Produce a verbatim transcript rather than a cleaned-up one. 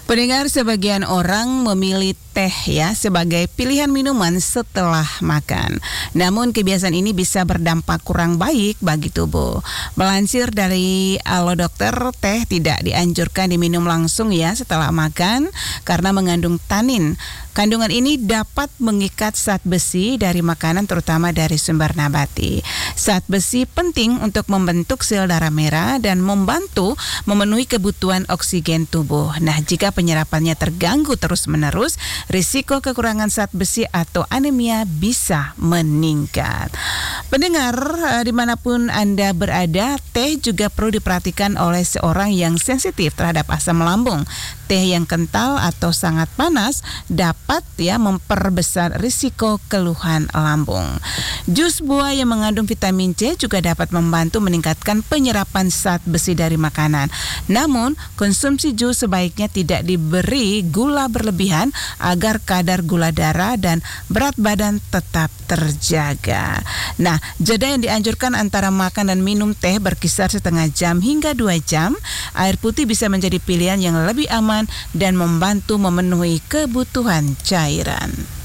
Pendengar, sebagian orang memilih teh ya sebagai pilihan minuman setelah makan. Namun kebiasaan ini bisa berdampak kurang baik bagi tubuh. Melansir dari Alo Dokter, teh tidak dianjurkan diminum langsung ya setelah makan karena mengandung tanin. Kandungan ini dapat mengikat zat besi dari makanan, terutama dari sumber nabati. Zat besi penting untuk membentuk sel darah merah dan membantu memenuhi kebutuhan oksigen tubuh. Nah, jika penyerapannya terganggu terus-menerus, risiko kekurangan zat besi atau anemia bisa meningkat. Pendengar, dimanapun Anda berada, teh juga perlu diperhatikan oleh seorang yang sensitif terhadap asam lambung. Teh yang kental atau sangat panas dapat ya memperbesar risiko keluhan lambung. Jus buah yang mengandung vitamin C juga dapat membantu meningkatkan penyerapan zat besi dari makanan. Namun, konsumsi jus sebaiknya tidak diberi gula berlebihan agar kadar gula darah dan berat badan tetap terjaga. Nah, jeda yang dianjurkan antara makan dan minum teh berkisar setengah jam hingga dua jam. Air putih bisa menjadi pilihan yang lebih aman dan membantu memenuhi kebutuhan cairan.